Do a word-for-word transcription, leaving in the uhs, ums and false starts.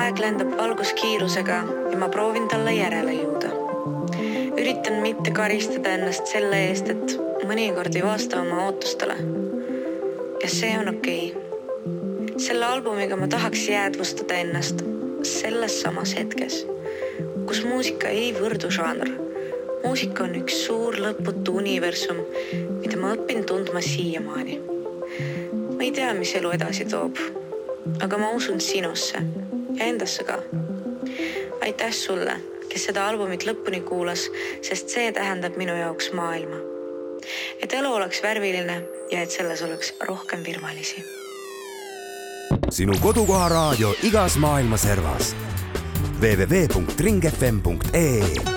aeg lendab valguskiirusega ja ma proovin talle järele jõuda. Üritan mitte karistada ennast selle eest, et mõnikord ei vasta oma ootustele. Ja see on okei. Selle albumiga ma tahaks jäädvustada ennast selles samas hetkes, kus muusika ei võrdu žanr. Muusika on üks suur lõputu universum, mida ma õpin tundma siiamaani. Ma ei tea, mis elu edasi toob, aga ma usun sinusse ja endasse ka. Aitäh sulle, kes seda albumit lõpuni kuulas, sest see tähendab minu jaoks maailma. Et elu oleks värviline ja et selles oleks rohkem virmalisi. Sinu kodukoha raadio igas maailma servas. w w w punkt ring f m punkt e